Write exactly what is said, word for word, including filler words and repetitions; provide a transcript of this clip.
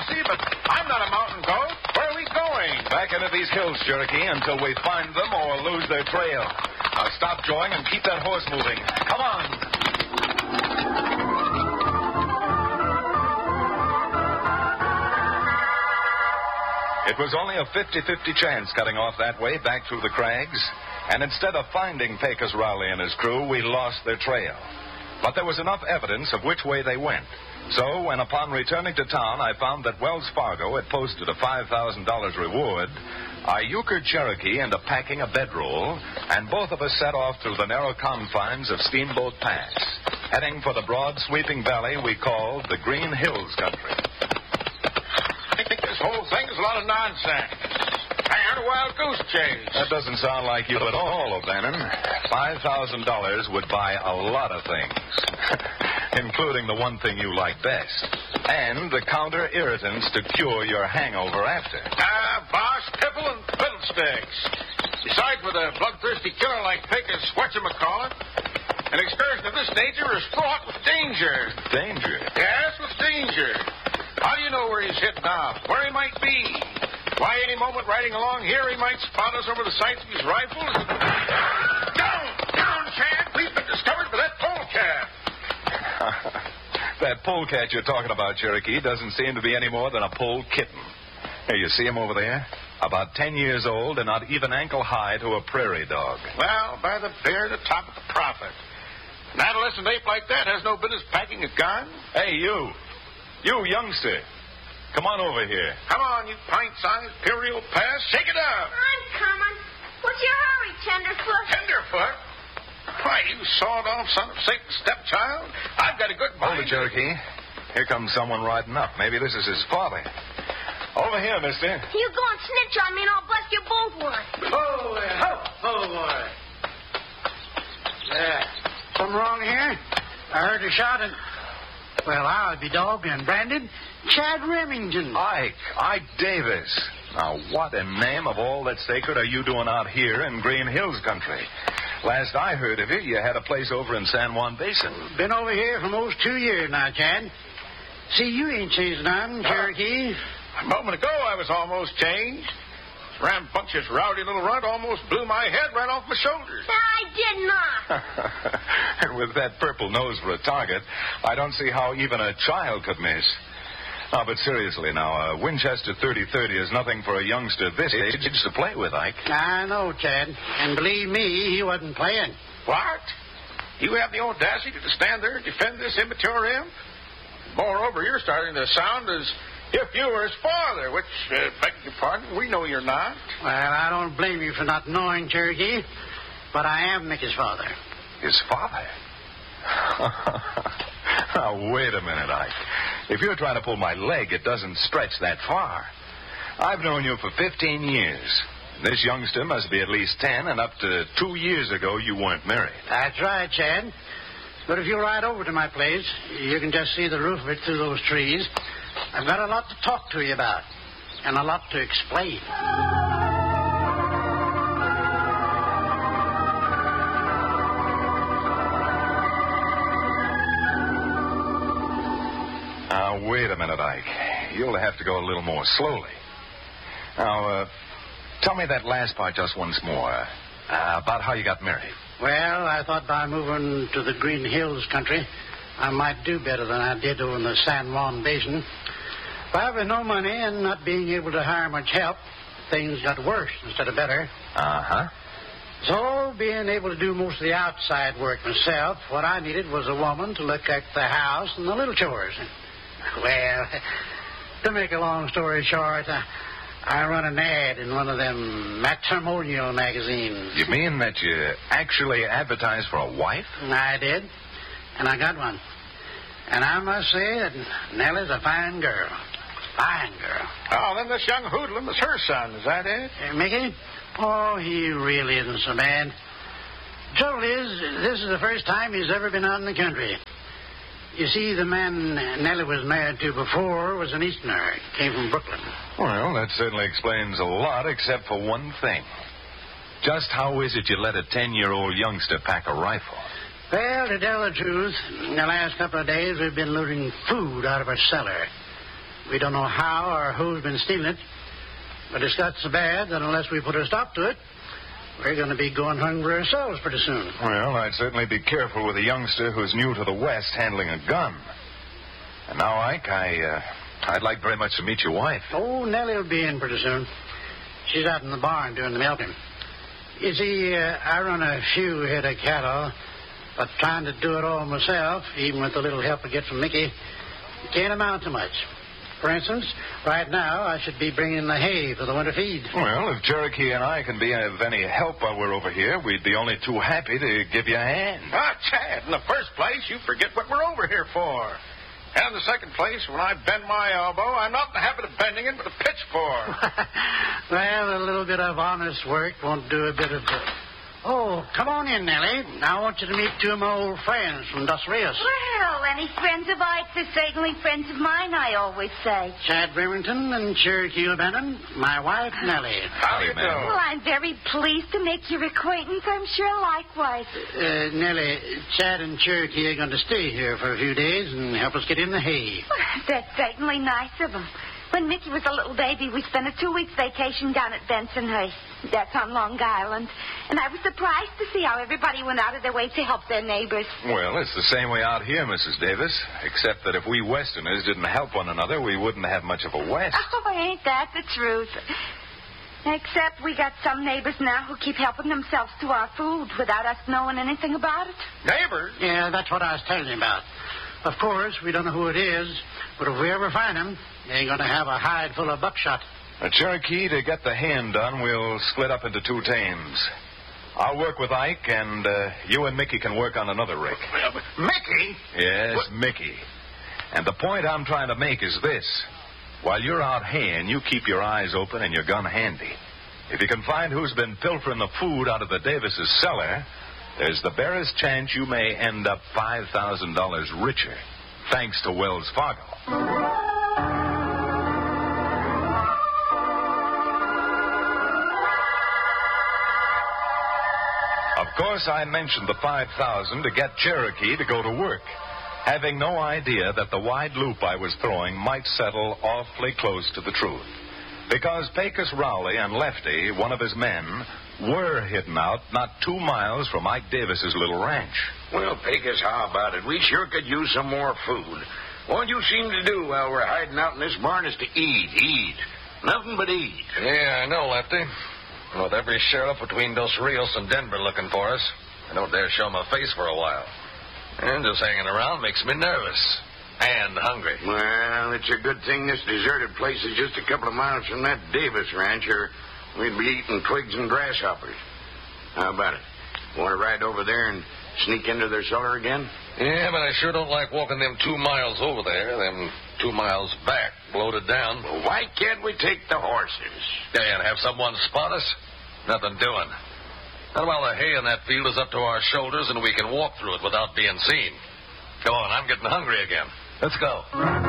Posse, but I'm not a mountain goat. Where are we going? Back into these hills, Cherokee, until we find them or lose their trail. Now stop jawing and keep that horse moving. Come on. It was only a fifty-fifty chance cutting off that way back through the crags, and instead of finding Pecos Rowley and his crew, we lost their trail. But there was enough evidence of which way they went. So, when upon returning to town, I found that Wells Fargo had posted a five thousand dollars reward, I euchred Cherokee into packing a bedroll, and both of us set off through the narrow confines of Steamboat Pass, heading for the broad, sweeping valley we called the Green Hills country. I think this whole thing is a lot of nonsense. And a wild goose chase. That doesn't sound like you at all, O'Bannon. Five thousand dollars would buy a lot of things, including the one thing you like best, and the counter irritants to cure your hangover after. Ah, boss, pipple and fiddlesticks. Besides, with a bloodthirsty killer like Pecos whatchamacallit, an excursion of this nature is fraught with danger. Danger? Yes, with danger. How do you know where he's hidden off, where he might be? Why, any moment riding along here, he might spot us over the sights of his rifles. Down, down, Chad. We've been discovered by that polecat. That polecat you're talking about, Cherokee, doesn't seem to be any more than a pole kitten. Here, you see him over there? About ten years old and not even ankle high to a prairie dog. Well, by the bear, the top of the prophet. An adolescent ape like that has no business packing a gun. Hey, you. You, youngster. Come on over here. Come on, you pint-sized Imperial Pass. Shake it up. I'm coming. What's your hurry, Tenderfoot? Tenderfoot? Why, you sawed-off son of Satan's stepchild. I've got a good mind. Hold it, Cherokee. Here comes someone riding up. Maybe this is his father. Over here, mister. You go and snitch on me and I'll bust you both one. Oh, there. Oh, oh, boy. There. Something wrong here? I heard a shot and... Well, I'll be dogged and branded Chad Remington. Ike. Ike Davis. Now, what in the name of all that's sacred are you doing out here in Green Hills country? Last I heard of you, you had a place over in San Juan Basin. Been over here for most two years now, Chad. See, you ain't changed none, Cherokee. Uh, a moment ago, I was almost changed. Rambunctious, rowdy little runt almost blew my head right off my shoulders. I did not. And with that purple nose for a target, I don't see how even a child could miss. Oh, but seriously now, a Winchester thirty thirty is nothing for a youngster this age to play with, Ike. I know, Chad. And believe me, he wasn't playing. What? You have the audacity to stand there and defend this immature imp? Moreover, you're starting to sound as if you were his father, which, uh, beg your pardon, we know you're not. Well, I don't blame you for not knowing, Cherokee, but I am Mickey's father. His father? Now, wait a minute, Ike. If you're trying to pull my leg, it doesn't stretch that far. I've known you for fifteen years. This youngster must be at least ten, and up to two years ago, you weren't married. That's right, Chad. But if you ride over to my place, you can just see the roof of it through those trees. I've got a lot to talk to you about, and a lot to explain. Now, wait a minute, Ike. You'll have to go a little more slowly. Now, uh, tell me that last part just once more, uh, about how you got married. Well, I thought by moving to the Green Hills country, I might do better than I did over in the San Juan Basin. But with no money and not being able to hire much help, things got worse instead of better. Uh-huh. So, being able to do most of the outside work myself, what I needed was a woman to look at the house and the little chores. Well, to make a long story short, I, I run an ad in one of them matrimonial magazines. You mean that you actually advertised for a wife? I did, and I got one. And I must say that Nellie's a fine girl. Fine girl. Oh, then this young hoodlum is her son, is that it? Uh, Mickey? Oh, he really isn't so bad. Trouble is, this is the first time he's ever been out in the country. You see, the man Nellie was married to before was an Easterner. He came from Brooklyn. Well, that certainly explains a lot, except for one thing. Just how is it you let a ten-year-old youngster pack a rifle? Well, to tell the truth, in the last couple of days we've been looting food out of our cellar. We don't know how or who's been stealing it, but it's got so bad that unless we put a stop to it, we're going to be going hungry ourselves pretty soon. Well, I'd certainly be careful with a youngster who's new to the West handling a gun. And now, Ike, I, uh, I'd like very much to meet your wife. Oh, Nellie will be in pretty soon. She's out in the barn doing the milking. You see, uh, I run a few head of cattle, but trying to do it all myself, even with the little help I get from Mickey, can't amount to much. For instance, right now, I should be bringing the hay for the winter feed. Well, if Cherokee and I can be of any help while we're over here, we'd be only too happy to give you a hand. Ah, Chad, in the first place, you forget what we're over here for. And in the second place, when I bend my elbow, I'm not in the habit of bending it with a pitchfork. Well, a little bit of honest work won't do a bit of... Oh, come on in, Nellie. I want you to meet two of my old friends from Dos Rios. Well, any friends of Ike's are certainly friends of mine, I always say. Chad Remington and Cherokee O'Bannon, my wife, Nellie. How do you do? Well, I'm very pleased to make your acquaintance. I'm sure likewise. Uh, Nellie, Chad and Cherokee are going to stay here for a few days and help us get in the hay. Well, that's certainly nice of them. When Mickey was a little baby, we spent a two-week vacation down at Bensonhurst. That's on Long Island. And I was surprised to see how everybody went out of their way to help their neighbors. Well, it's the same way out here, Missus Davis, except that if we Westerners didn't help one another, we wouldn't have much of a West. Oh, ain't that the truth? Except we got some neighbors now who keep helping themselves to our food without us knowing anything about it. Neighbors? Yeah, that's what I was telling you about. Of course, we don't know who it is, but if we ever find him, they're going to have a hide full of buckshot. A Cherokee, to get the hand done, we'll split up into two teams. I'll work with Ike, and uh, you and Mickey can work on another rig. Mickey? Yes, What? Mickey. And the point I'm trying to make is this. While you're out haying, you keep your eyes open and your gun handy. If you can find who's been pilfering the food out of the Davis' cellar, there's the barest chance you may end up five thousand dollars richer, thanks to Wells Fargo. Of course, I mentioned the five thousand dollars to get Cherokee to go to work, having no idea that the wide loop I was throwing might settle awfully close to the truth. Because Pecos Rowley and Lefty, one of his men, were hidden out not two miles from Ike Davis's little ranch. Well, Pecos, how about it? We sure could use some more food. All you seem to do while we're hiding out in this barn is to eat, eat. Nothing but eat. Yeah, I know, Lefty. With every sheriff between Dos Rios and Denver looking for us, I don't dare show my face for a while. And just hanging around makes me nervous. And hungry. Well, it's a good thing this deserted place is just a couple of miles from that Davis ranch, or we'd be eating twigs and grasshoppers. How about it? Want to ride over there and sneak into their cellar again? Yeah, but I sure don't like walking them two miles over there, them two miles back, bloated down. Well, why can't we take the horses? Yeah, and have someone spot us? Nothing doing. Not while the hay in that field is up to our shoulders and we can walk through it without being seen. Come on, I'm getting hungry again. Let's go.